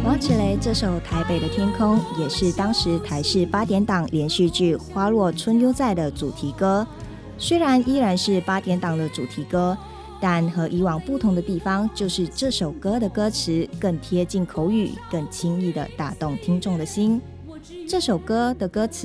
王芷蕾这首《台北的天空》也是当时台视8点档连续剧《花落春幽在》的主题歌。虽然依然是8点档的主题歌，但和以往不同的地方就是这首歌的歌词更贴近口语，更轻易地打动听众的心。这首歌的歌词